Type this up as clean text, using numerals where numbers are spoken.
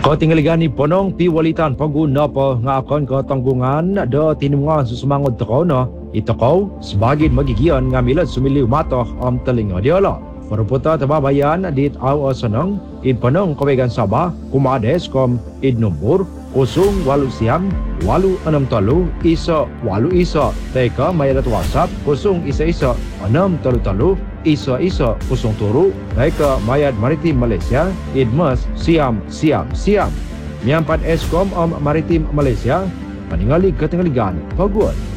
Kau tinggaligan ni ponong piwalitan pengguna pa nga akan ke tanggungan da tinungan susumangon terona ito kau sebagian magigian ngamilan sumiliw matah telinga dia lah. Meruputa tababayan dit aw senang in ponong kawegan Sabah kumades kom id nombor 081 863 isa 8 isa teka mayadat WhatsApp 011 633 isa 07 teka mayad maritim Malaysia idmas siam. Miampat Eskom Maritim Malaysia paningali ketinggaligan paguan.